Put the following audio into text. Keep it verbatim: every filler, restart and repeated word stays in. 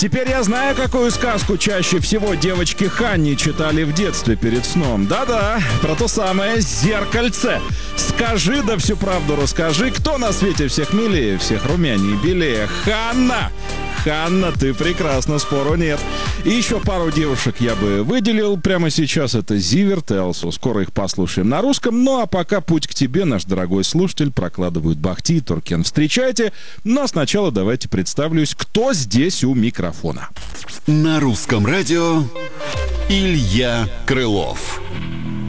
Теперь я знаю, какую сказку чаще всего девочки Ханни читали в детстве перед сном. Да-да, про то самое «Зеркальце». Скажи, да всю правду расскажи, кто на свете всех милее, всех румянее и белее? Ханна! Ханна, ты прекрасна, спору нет. И еще пару девушек я бы выделил прямо сейчас. Это Зиверт и Алсу. Скоро их послушаем на русском. Ну а пока путь к тебе, наш дорогой слушатель, прокладывают Бахти и Туркен. Встречайте. Но сначала давайте представлюсь, кто здесь у микрофона. На русском радио Илья Крылов.